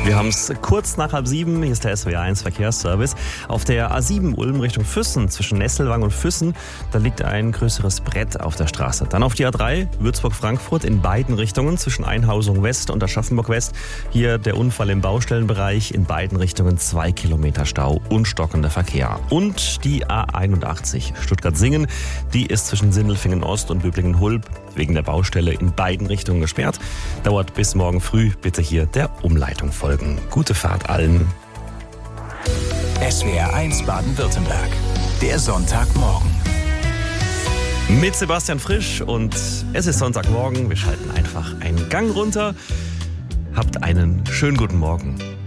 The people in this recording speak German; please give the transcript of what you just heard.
Wir haben es kurz nach 6:30. Hier ist der SWR1 Verkehrsservice. Auf der A7 Ulm Richtung Füssen, zwischen Nesselwang und Füssen, da liegt ein größeres Brett auf der Straße. Dann auf die A3 Würzburg-Frankfurt in beiden Richtungen, zwischen Einhausung West und Aschaffenburg West. Hier der Unfall im Baustellenbereich, in beiden Richtungen 2 Kilometer Stau und stockender Verkehr. Und die A81 Stuttgart-Singen, die ist zwischen Sindelfingen Ost und Böblingen-Hulb wegen der Baustelle in beiden Richtungen gesperrt. Dauert bis morgen früh. Bitte hier der Umleitung folgen. Gute Fahrt allen. SWR1 Baden-Württemberg. Der Sonntagmorgen. Mit Sebastian Frisch und es ist Sonntagmorgen. Wir schalten einfach einen Gang runter. Habt einen schönen guten Morgen.